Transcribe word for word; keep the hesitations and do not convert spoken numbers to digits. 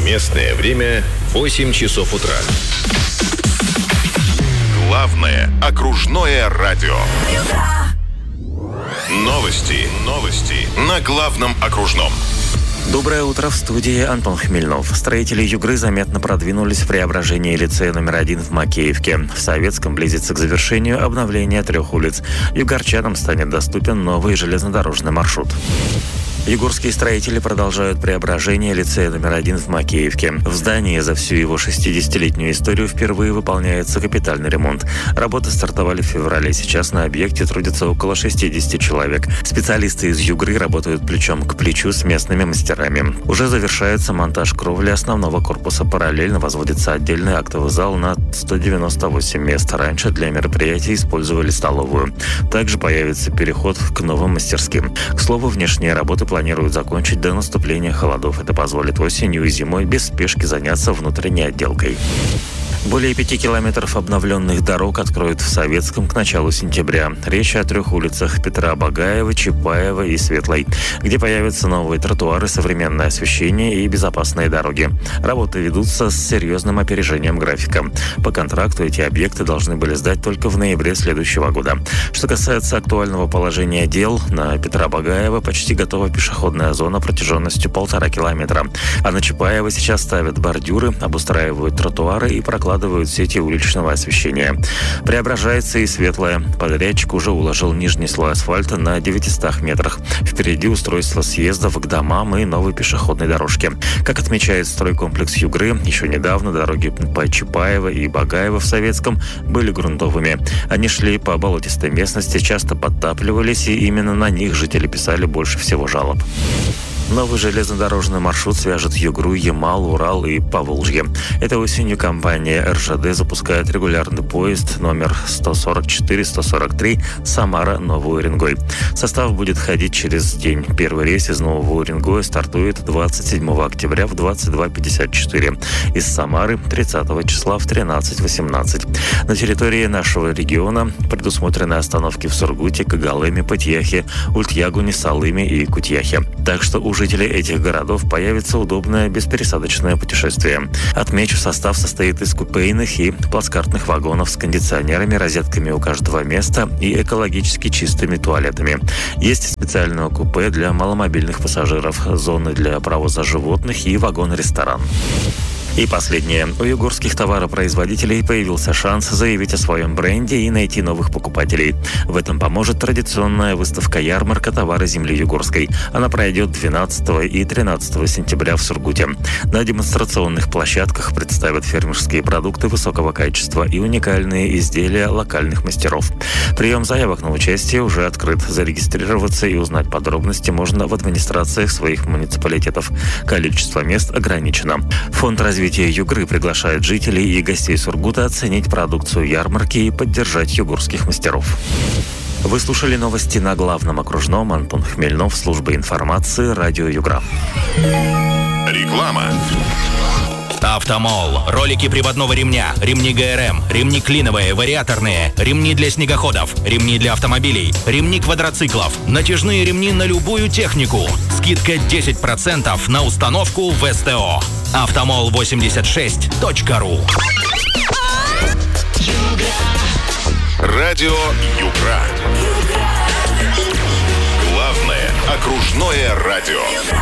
Местное время восемь часов утра. Главное окружное радио. Новости, новости на главном окружном. Доброе утро, в студии Антон Хмельнов. Строители Югры заметно продвинулись в преображении лицея номер один в Макеевке. В Советском близится к завершению обновление трех улиц. Югорчанам станет доступен новый железнодорожный маршрут. Югорские строители продолжают преображение лицея номер один в Макеевке. В здании за всю его шестидесятилетнюю историю впервые выполняется капитальный ремонт. Работы стартовали в феврале. Сейчас на объекте трудится около шестьдесят человек. Специалисты из Югры работают плечом к плечу с местными мастерами. Уже завершается монтаж кровли основного корпуса. Параллельно возводится отдельный актовый зал на сто девяносто восемь мест. Раньше для мероприятий использовали столовую. Также появится переход к новым мастерским. К слову, внешние работы планируют закончить до наступления холодов. Это позволит осенью и зимой без спешки заняться внутренней отделкой. Более пяти километров обновленных дорог откроют в Советском к началу сентября. Речь о трех улицах: Петра Багаева, Чапаева и Светлой, где появятся новые тротуары, современное освещение и безопасные дороги. Работы ведутся с серьезным опережением графика. По контракту эти объекты должны были сдать только в ноябре следующего года. Что касается актуального положения дел, на Петра Багаева почти готова пешеходная зона протяженностью полтора километра. А на Чапаева сейчас ставят бордюры, обустраивают тротуары и прокладывают сети уличного освещения. Преображается и Светлая. Подрядчик уже уложил нижний слой асфальта на девятистах метрах. Впереди устройство съездов к домам и новой пешеходной дорожки. Как отмечает стройкомплекс Югры, еще недавно дороги по Чапаево и Багаево в Советском были грунтовыми. Они шли по болотистой местности, часто подтапливались, и именно на них жители писали больше всего жалоб. Новый железнодорожный маршрут свяжет Югру, Ямал, Урал и Поволжье. Этой осенью компания эр жэ дэ запускает регулярный поезд номер сто сорок четыре сто сорок три Самара-Новый Уренгой. Состав будет ходить через день. Первый рейс из Нового Уренгоя стартует двадцать седьмого октября в двадцать два пятьдесят четыре. Из Самары тридцатого числа в тринадцать восемнадцать. На территории нашего региона предусмотрены остановки в Сургуте, Когалыме, Патьяхе, Ультьягуне, Салыме и Кутьяхе. Так что у жителей этих городов появится удобное беспересадочное путешествие. Отмечу, состав состоит из купейных и плацкартных вагонов с кондиционерами, розетками у каждого места и экологически чистыми туалетами. Есть специальное купе для маломобильных пассажиров, зоны для провоза животных и вагон-ресторан. И последнее. У югорских товаропроизводителей появился шанс заявить о своем бренде и найти новых покупателей. В этом поможет традиционная выставка-ярмарка «Товары земли Югорской». Она пройдет двенадцатого и тринадцатого сентября в Сургуте. На демонстрационных площадках представят фермерские продукты высокого качества и уникальные изделия локальных мастеров. Прием заявок на участие уже открыт. Зарегистрироваться и узнать подробности можно в администрациях своих муниципалитетов. Количество мест ограничено. Фонд развития Югры приглашает жителей и гостей Сургута оценить продукцию ярмарки и поддержать югорских мастеров. Вы слушали новости на главном окружном. Антон Хмельнов, служба информации, радио Югра. Реклама. Автомол. Ролики приводного ремня, ремни гэ эр эм, ремни клиновые, вариаторные, ремни для снегоходов, ремни для автомобилей, ремни квадроциклов, натяжные ремни на любую технику. Скидка десять процентов на установку в эс тэ о. автомол восемьдесят шесть точка ру. Радио Югра. Главное окружное радио.